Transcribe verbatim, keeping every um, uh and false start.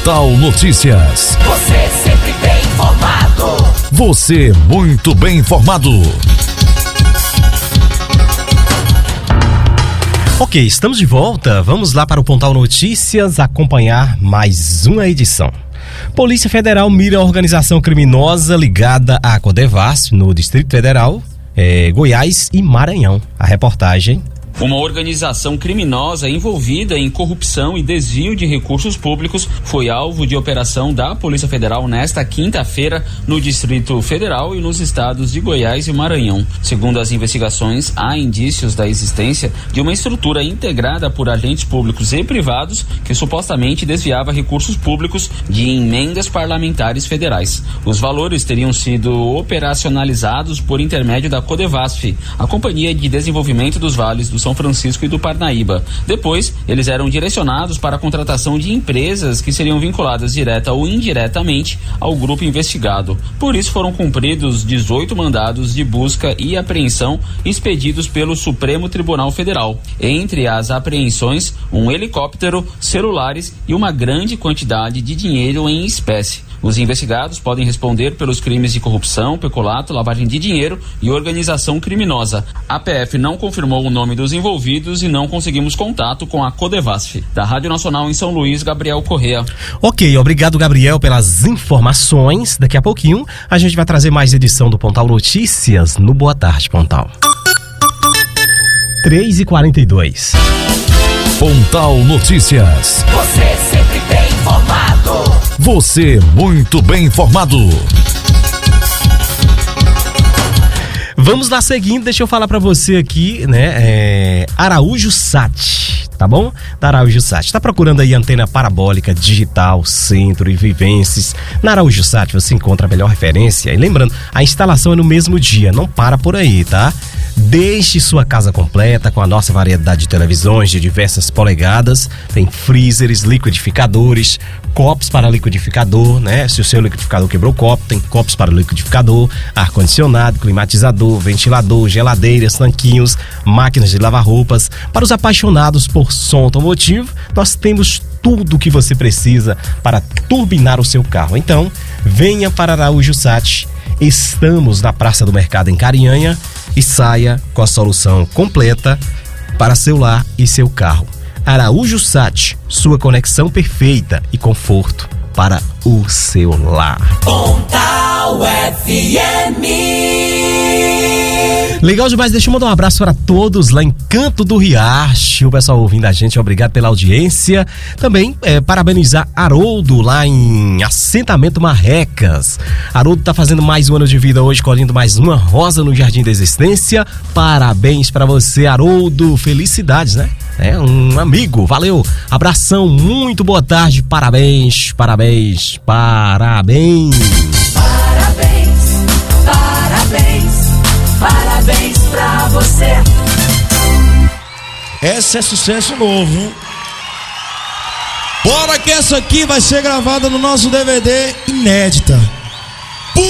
Pontal Notícias. Você sempre bem informado. Você muito bem informado. Ok, estamos de volta. Vamos lá para o Pontal Notícias acompanhar mais uma edição. Polícia Federal mira a organização criminosa ligada à Codevasf no Distrito Federal, eh, Goiás e Maranhão. A reportagem. Uma organização criminosa envolvida em corrupção e desvio de recursos públicos foi alvo de operação da Polícia Federal nesta quinta-feira no Distrito Federal e nos estados de Goiás e Maranhão. Segundo as investigações, há indícios da existência de uma estrutura integrada por agentes públicos e privados que supostamente desviava recursos públicos de emendas parlamentares federais. Os valores teriam sido operacionalizados por intermédio da Codevasf, a Companhia de Desenvolvimento dos Vales do São Francisco e do Parnaíba. Depois, eles eram direcionados para a contratação de empresas que seriam vinculadas direta ou indiretamente ao grupo investigado. Por isso foram cumpridos dezoito mandados de busca e apreensão expedidos pelo Supremo Tribunal Federal. Entre as apreensões, um helicóptero, celulares e uma grande quantidade de dinheiro em espécie. Os investigados podem responder pelos crimes de corrupção, peculato, lavagem de dinheiro e organização criminosa. A P F não confirmou o nome dos envolvidos e não conseguimos contato com a Codevasf. Da Rádio Nacional em São Luís, Gabriel Correa. Ok, obrigado, Gabriel, pelas informações. Daqui a pouquinho a gente vai trazer mais edição do Pontal Notícias no Boa Tarde, Pontal. três e quarenta e dois. Pontal Notícias. Você sempre bem informado. Você muito bem informado. Vamos lá seguindo, deixa eu falar pra você aqui, né, é, Araújo Sat, tá bom? Da Araújo Sat. Tá procurando aí antena parabólica, digital, centro e vivências? Na Araújo Sat você encontra a melhor referência. E lembrando, a instalação é no mesmo dia, não para por aí, tá? Deixe sua casa completa com a nossa variedade de televisões de diversas polegadas. Tem freezers, liquidificadores, copos para liquidificador, né? Se o seu liquidificador quebrou o copo, tem copos para liquidificador, ar-condicionado, climatizador, ventilador, geladeiras, tanquinhos, máquinas de lavar roupas. Para os apaixonados por som automotivo, nós temos tudo o que você precisa para turbinar o seu carro. Então, venha para Araújo Sat. Estamos na Praça do Mercado em Carinhanha e saia com a solução completa para seu lar e seu carro. Araújo Sat, sua conexão perfeita e conforto para o seu lar. Pontal F M. Legal demais, deixa eu mandar um abraço para todos lá em Canto do Riacho, o pessoal ouvindo a gente, obrigado pela audiência. Também é, parabenizar Haroldo lá em Assentamento Marrecas. Haroldo tá fazendo mais um ano de vida hoje, colhendo mais uma rosa no Jardim da Existência. Parabéns para você, Haroldo, felicidades, né? É um amigo, valeu, abração, muito boa tarde, parabéns, parabéns, parabéns. Parabéns, parabéns, parabéns pra você. Essa é sucesso novo. Bora que essa aqui vai ser gravada no nosso D V D inédita.